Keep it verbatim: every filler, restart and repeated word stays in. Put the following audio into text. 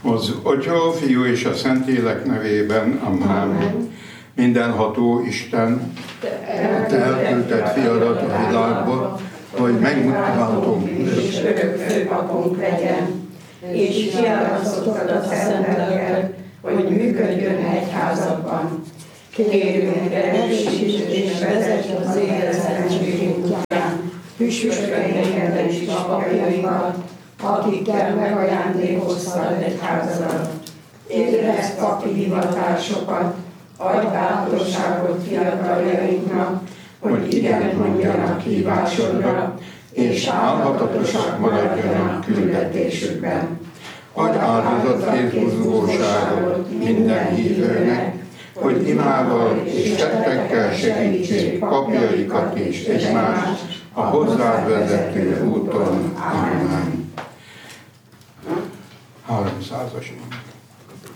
Az Atya, a Fiú és a Szentlélek nevében, amen. Mindenható Isten, te elküldted fiadat a világba, hogy megmutatom, és örök főpapunk legyen, és kiárasztottad a szent lelket, hogy működjön egyházadban. Kérünk, erősítsd és vezess az életszentség útján, püspökeinket és papjainkat, akikkel megajándékoztad egyházadat. Érezd papi hivatásokat, adj bátorságot fiataljainknak, hogy igen mondjanak hívásodra, és álhatatosak maradjanak küldetésükben. Adj áldozatkész buzgóságot minden hívőnek, hogy imával és tettekkel segítsék papjaikat és egymást a hozzád vezető úton. Amen. háromszázas.